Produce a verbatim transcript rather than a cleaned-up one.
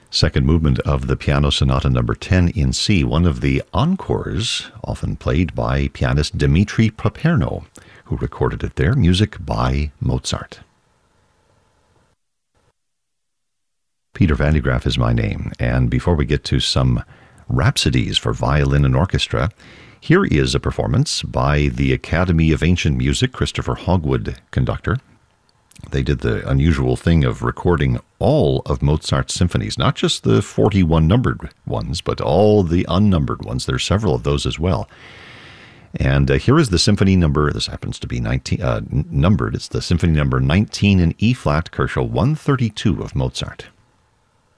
Second movement of the Piano Sonata number ten in C, one of the encores often played by pianist Dmitri Paperno, who recorded it there, music by Mozart. Peter Van de Graaff is my name, and before we get to some rhapsodies for violin and orchestra, here is a performance by the Academy of Ancient Music, Christopher Hogwood conductor. They did the unusual thing of recording all of Mozart's symphonies, not just the forty-one numbered ones, but all the unnumbered ones. There's several of those as well. And uh, here is the symphony number, this happens to be nineteen, uh, numbered, it's the symphony number nineteen in E-flat, Kochel one thirty-two of Mozart.